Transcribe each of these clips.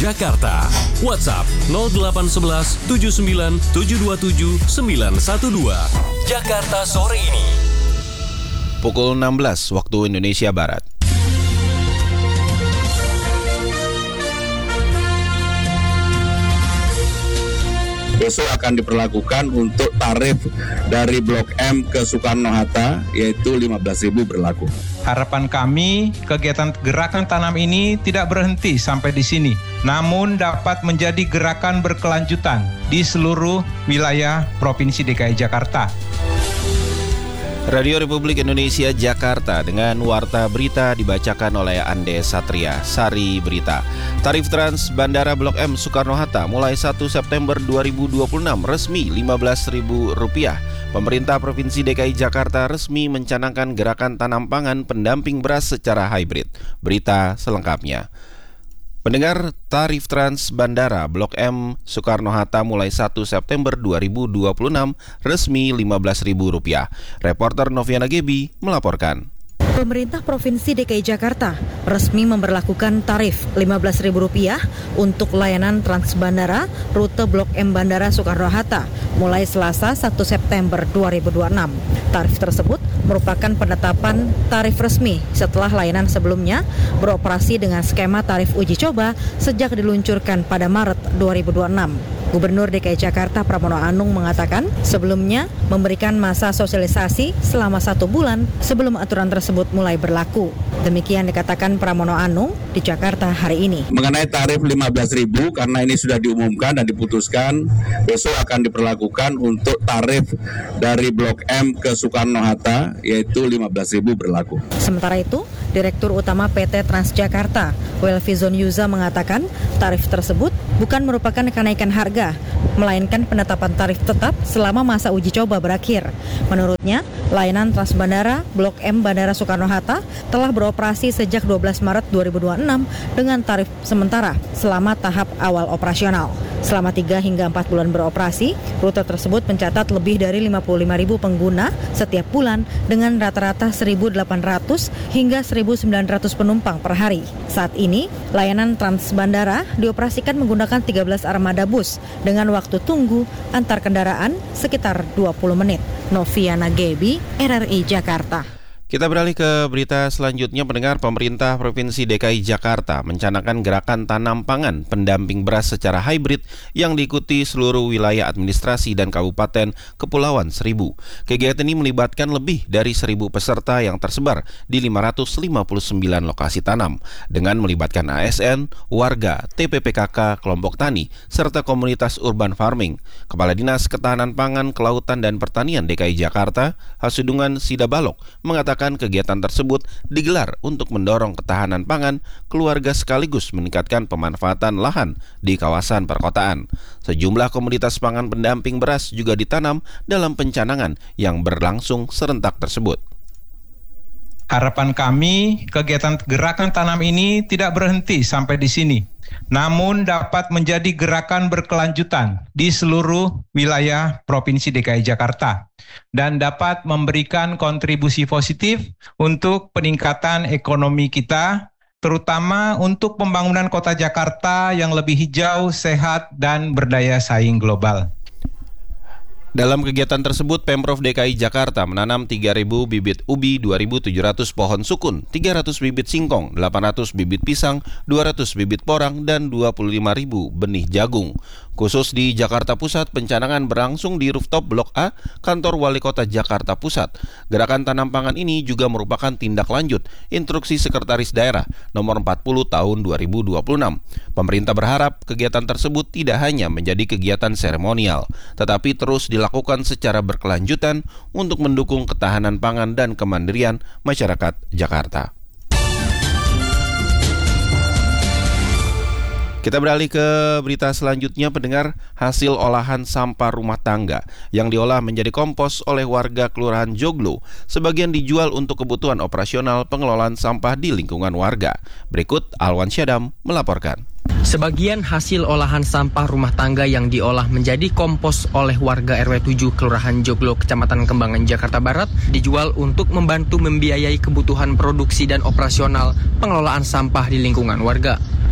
Jakarta. WhatsApp 0811 79 727 912. Jakarta sore ini. Pukul 16 waktu Indonesia Barat. Besok akan diperlakukan untuk tarif dari Blok M ke Soekarno-Hatta, yaitu 15.000 berlaku. Harapan kami, kegiatan gerakan tanam ini tidak berhenti sampai di sini, namun dapat menjadi gerakan berkelanjutan di seluruh wilayah Provinsi DKI Jakarta. Radio Republik Indonesia Jakarta dengan warta berita dibacakan oleh Ande Satria. Sari Berita. Tarif Trans Bandara Blok M Soekarno-Hatta mulai 1 September 2026 resmi Rp15.000. Pemerintah Provinsi DKI Jakarta resmi mencanangkan gerakan tanam pangan pendamping beras secara hybrid. Berita selengkapnya. Pendengar, tarif Trans Bandara Blok M Soekarno-Hatta mulai 1 September 2026 resmi Rp15.000. Reporter Noviana Gebi melaporkan. Pemerintah Provinsi DKI Jakarta resmi memberlakukan tarif Rp15.000 untuk layanan Transbandara rute Blok M Bandara Soekarno-Hatta mulai Selasa 1 September 2026. Tarif tersebut merupakan penetapan tarif resmi setelah layanan sebelumnya beroperasi dengan skema tarif uji coba sejak diluncurkan pada Maret 2026. Gubernur DKI Jakarta Pramono Anung mengatakan sebelumnya memberikan masa sosialisasi selama 1 bulan sebelum aturan tersebut mulai berlaku. Demikian dikatakan Pramono Anung di Jakarta hari ini. Mengenai tarif 15.000 karena ini sudah diumumkan dan diputuskan, besok akan diperlakukan untuk tarif dari Blok M ke Soekarno-Hatta, yaitu 15.000 berlaku. Sementara itu, Direktur Utama PT Transjakarta, Welvizon Yuza mengatakan tarif tersebut bukan merupakan kenaikan harga, melainkan penetapan tarif tetap selama masa uji coba berakhir. Menurutnya, layanan Transbandara Blok M Bandara Soekarno-Hatta telah beroperasi sejak 12 Maret 2026 dengan tarif sementara selama tahap awal operasional. Selama 3 hingga 4 bulan beroperasi, rute tersebut mencatat lebih dari 55.000 pengguna setiap bulan dengan rata-rata 1.800 hingga 1.900 penumpang per hari. Saat ini, layanan Transbandara dioperasikan menggunakan 13 armada bus dengan waktu tunggu antar kendaraan sekitar 20 menit. Noviana Gebi, RRI Jakarta. Kita beralih ke berita selanjutnya. Pendengar, pemerintah Provinsi DKI Jakarta mencanangkan gerakan tanam pangan pendamping beras secara hybrid yang diikuti seluruh wilayah administrasi dan Kabupaten Kepulauan Seribu. Kegiatan ini melibatkan lebih dari 1.000 peserta yang tersebar di 559 lokasi tanam dengan melibatkan ASN, warga, TPPKK, kelompok tani, serta komunitas urban farming. Kepala Dinas Ketahanan Pangan, Kelautan dan Pertanian DKI Jakarta, Hasudungan Sidabalok, mengatakan kegiatan tersebut digelar untuk mendorong ketahanan pangan keluarga sekaligus meningkatkan pemanfaatan lahan di kawasan perkotaan. Sejumlah komoditas pangan pendamping beras juga ditanam dalam pencanangan yang berlangsung serentak tersebut. Harapan kami, kegiatan gerakan tanam ini tidak berhenti sampai di sini, namun dapat menjadi gerakan berkelanjutan di seluruh wilayah Provinsi DKI Jakarta dan dapat memberikan kontribusi positif untuk peningkatan ekonomi kita, terutama untuk pembangunan kota Jakarta yang lebih hijau, sehat, dan berdaya saing global. Dalam kegiatan tersebut, Pemprov DKI Jakarta menanam 3.000 bibit ubi, 2.700 pohon sukun, 300 bibit singkong, 800 bibit pisang, 200 bibit porang, dan 25.000 benih jagung. Khusus di Jakarta Pusat, pencanangan berlangsung di rooftop Blok A, Kantor Wali Kota Jakarta Pusat. Gerakan tanam pangan ini juga merupakan tindak lanjut Instruksi Sekretaris Daerah Nomor 40 Tahun 2026. Pemerintah berharap kegiatan tersebut tidak hanya menjadi kegiatan seremonial, tetapi terus dilakukan secara berkelanjutan untuk mendukung ketahanan pangan dan kemandirian masyarakat Jakarta. Kita beralih ke berita selanjutnya, pendengar. Hasil olahan sampah rumah tangga yang diolah menjadi kompos oleh warga Kelurahan Joglo sebagian dijual untuk kebutuhan operasional pengelolaan sampah di lingkungan warga. Berikut Alwan Syadam melaporkan. Sebagian hasil olahan sampah rumah tangga yang diolah menjadi kompos oleh warga RW 7 Kelurahan Joglo, Kecamatan Kembangan, Jakarta Barat, dijual untuk membantu membiayai kebutuhan produksi dan operasional pengelolaan sampah di lingkungan warga.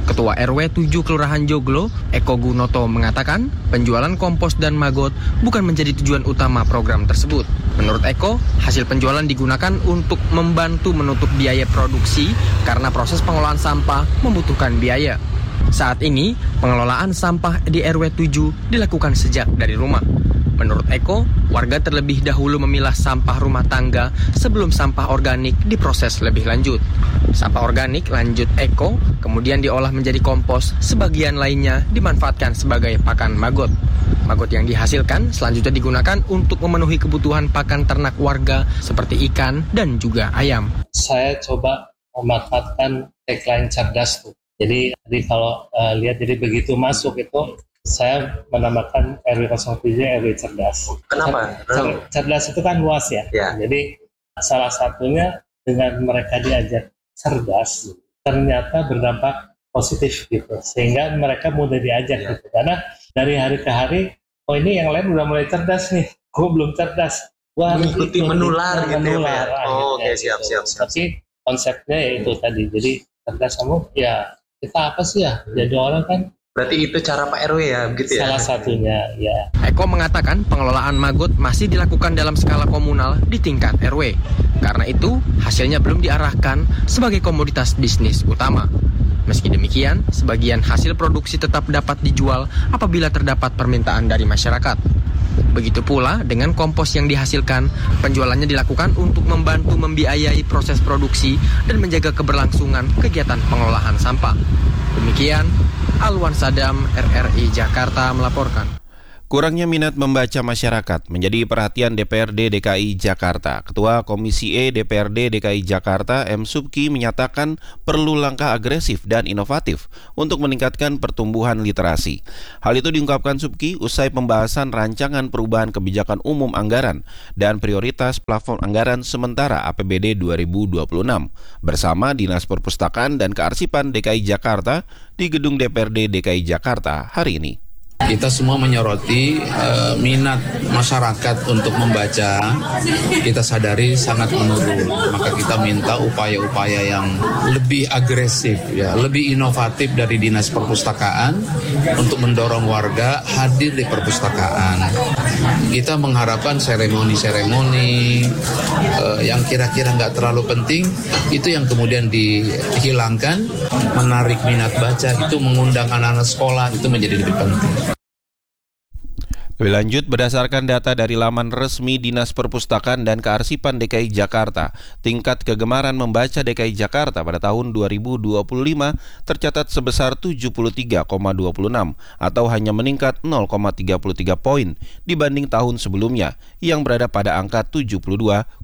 Ketua RW 7 Kelurahan Joglo, Eko Gunoto mengatakan penjualan kompos dan maggot bukan menjadi tujuan utama program tersebut. Menurut Eko, hasil penjualan digunakan untuk membantu menutup biaya produksi karena proses pengolahan sampah membutuhkan biaya. Saat ini, pengelolaan sampah di RW 7 dilakukan sejak dari rumah. Menurut Eko, warga terlebih dahulu memilah sampah rumah tangga sebelum sampah organik diproses lebih lanjut. Sampah organik, lanjut Eko, kemudian diolah menjadi kompos, sebagian lainnya dimanfaatkan sebagai pakan maggot. Maggot yang dihasilkan selanjutnya digunakan untuk memenuhi kebutuhan pakan ternak warga seperti ikan dan juga ayam. Saya coba memanfaatkan tagline cerdas tuh. Jadi kalau lihat jadi begitu masuk itu, saya menamakan RW 07 RW cerdas. Kenapa? Cerdas itu kan luas ya. Jadi salah satunya dengan mereka diajak cerdas, ternyata berdampak positif gitu. Sehingga mereka mudah diajak gitu. Karena dari hari ke hari, oh ini yang lain udah mulai cerdas nih, gue belum cerdas. Wah, mengikuti menular gitu ya. Oke, siap. Tapi konsepnya ya itu tadi. Jadi cerdas kamu ya kita apa sih ya? Jadi orang kan. Berarti itu cara Pak RW ya, begitu ya? Salah satunya, ya. Eko mengatakan pengelolaan maggot masih dilakukan dalam skala komunal di tingkat RW. Karena itu, hasilnya belum diarahkan sebagai komoditas bisnis utama. Meski demikian, sebagian hasil produksi tetap dapat dijual apabila terdapat permintaan dari masyarakat. Begitu pula dengan kompos yang dihasilkan, penjualannya dilakukan untuk membantu membiayai proses produksi dan menjaga keberlangsungan kegiatan pengolahan sampah. Demikian, Alwan Sadam, RRI Jakarta melaporkan. Kurangnya minat membaca masyarakat menjadi perhatian DPRD DKI Jakarta. Ketua Komisi E DPRD DKI Jakarta, M. Subki, menyatakan perlu langkah agresif dan inovatif untuk meningkatkan pertumbuhan literasi. Hal itu diungkapkan Subki usai pembahasan rancangan perubahan kebijakan umum anggaran dan prioritas plafon anggaran sementara APBD 2026 bersama Dinas Perpustakaan dan Kearsipan DKI Jakarta di Gedung DPRD DKI Jakarta hari ini. Kita semua menyoroti minat masyarakat untuk membaca, kita sadari sangat menurun. Maka kita minta upaya-upaya yang lebih agresif, ya, lebih inovatif dari Dinas Perpustakaan untuk mendorong warga hadir di perpustakaan. Kita mengharapkan seremoni-seremoni yang kira-kira nggak terlalu penting, itu yang kemudian dihilangkan, menarik minat baca, itu mengundang anak-anak sekolah, itu menjadi lebih penting. Lebih lanjut, berdasarkan data dari laman resmi Dinas Perpustakaan dan Kearsipan DKI Jakarta, tingkat kegemaran membaca DKI Jakarta pada tahun 2025 tercatat sebesar 73,26 atau hanya meningkat 0,33 poin dibanding tahun sebelumnya yang berada pada angka 72,93.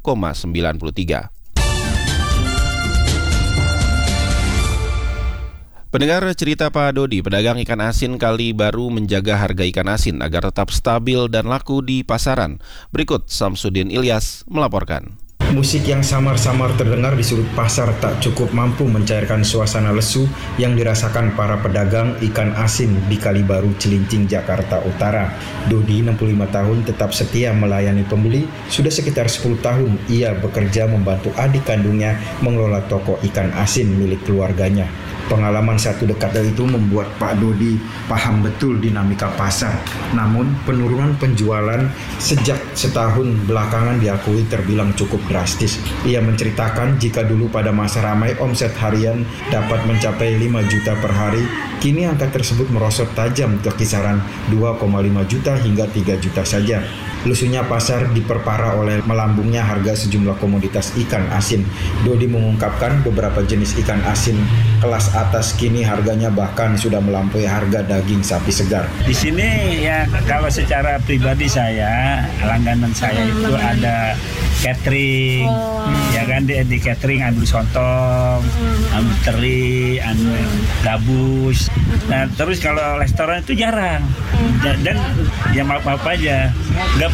Pendengar cerita Pak Dodi, pedagang ikan asin Kali Baru menjaga harga ikan asin agar tetap stabil dan laku di pasaran. Berikut Samsudin Ilyas melaporkan. Musik yang samar-samar terdengar di sudut pasar tak cukup mampu mencairkan suasana lesu yang dirasakan para pedagang ikan asin di Kali Baru, Cilincing, Jakarta Utara. Dodi, 65 tahun, tetap setia melayani pembeli. Sudah sekitar 10 tahun ia bekerja membantu adik kandungnya mengelola toko ikan asin milik keluarganya. Pengalaman 1 dekade itu membuat Pak Dodi paham betul dinamika pasar. Namun penurunan penjualan sejak setahun belakangan diakui terbilang cukup drastis. Ia menceritakan jika dulu pada masa ramai omset harian dapat mencapai 5 juta per hari, kini angka tersebut merosot tajam ke kisaran 2,5 juta hingga 3 juta saja. Lusunya pasar diperparah oleh melambungnya harga sejumlah komoditas ikan asin. Dodi mengungkapkan beberapa jenis ikan asin kelas atas kini harganya bahkan sudah melampaui harga daging sapi segar. Di sini ya kalau secara pribadi saya, langganan saya itu ada catering, ya kan di catering anu sontong, anu teri, anu gabus. Nah terus kalau restoran itu jarang dan ya maaf aja, nggak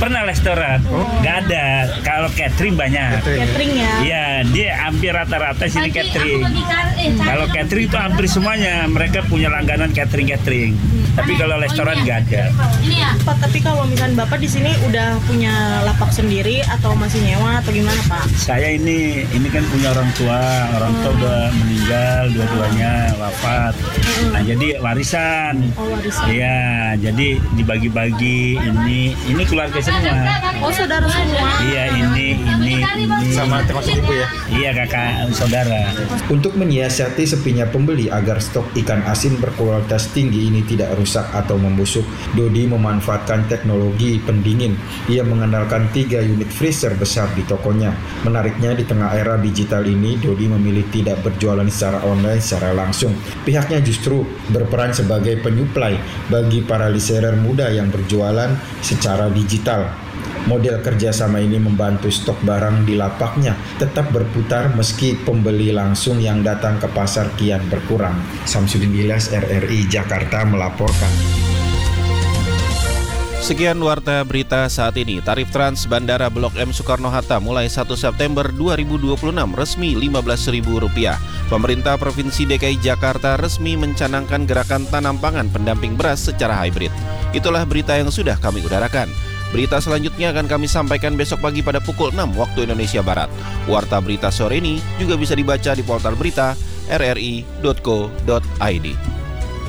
Pernah restoran, nggak ada. Kalau catering banyak. Catering ya? Iya, dia hampir rata-rata sini catering. Kalau catering itu hampir semuanya mereka punya langganan catering. Tapi kalau restoran nggak ada. Pak, tapi kalau misalnya Bapak di sini udah punya lapak sendiri atau masih nyewa atau gimana Pak? Saya ini kan punya orang tua udah meninggal, dua-duanya wafat. Nah jadi warisan. Iya, jadi dibagi-bagi ini keluarga semua. Oh, saudara semua. Iya, ini Sama termasuk ibu ya? Iya, kakak saudara. Untuk menyiasati sepinya pembeli agar stok ikan asin berkualitas tinggi ini tidak rusak atau membusuk, Dodi memanfaatkan teknologi pendingin. Ia mengandalkan 3 unit freezer besar di tokonya. Menariknya, di tengah era digital ini, Dodi memilih tidak berjualan secara online secara langsung. Pihaknya justru berperan sebagai penyuplai bagi para reseller muda yang berjualan secara digital. Model kerjasama ini membantu stok barang di lapaknya tetap berputar meski pembeli langsung yang datang ke pasar kian berkurang. Samsudin Ilyas, RRI Jakarta melaporkan. Sekian warta berita saat ini. Tarif Trans Bandara Blok M Soekarno-Hatta mulai 1 September 2026 resmi Rp15.000. Pemerintah Provinsi DKI Jakarta resmi mencanangkan gerakan tanam pangan pendamping beras secara hybrid. Itulah berita yang sudah kami udarakan. Berita selanjutnya akan kami sampaikan besok pagi pada pukul 6 waktu Indonesia Barat. Warta berita sore ini juga bisa dibaca di portal berita rri.co.id.